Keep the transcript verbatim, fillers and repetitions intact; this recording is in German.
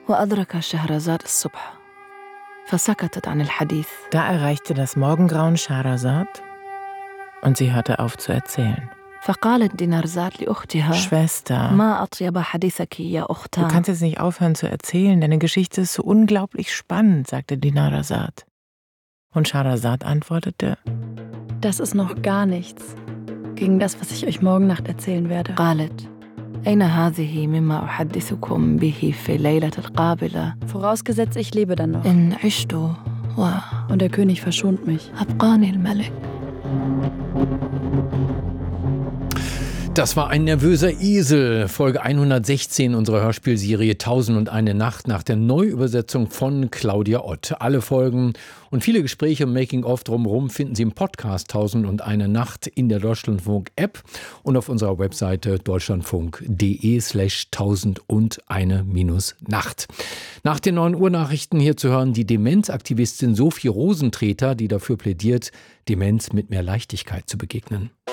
وأدرك شهرزاد الصبح فسكتت عن الحديث. Da erreichte das Morgengrauen Schahrazad und sie hörte auf zu erzählen. فقالت دينارزاد لأختها Schwester, ما أطيب حديثك يا du أختان. kannst jetzt nicht aufhören zu erzählen, deine Geschichte ist so unglaublich spannend, sagte Dinarzad. Und Schahrazad antwortete: Das ist noch gar nichts gegen das, was ich euch morgen Nacht erzählen werde. قالت أين هذه مما أحدثكم به في الليلة القابلة Vorausgesetzt, ich lebe dann noch. إن عشت Und der König verschont mich. وأبقاني الملك. Das war ein nervöser Esel, Folge hundertsechzehn unserer Hörspielserie Tausend und eine Nacht nach der Neuübersetzung von Claudia Ott. Alle Folgen und viele Gespräche im Making-of drumherum finden Sie im Podcast Tausend und eine Nacht in der Deutschlandfunk-App und auf unserer Webseite deutschlandfunk.de slash tausend und eine minus Nacht. Nach den neun Uhr Nachrichten hier zu hören die Demenzaktivistin Sophie Rosentreter, die dafür plädiert, Demenz mit mehr Leichtigkeit zu begegnen.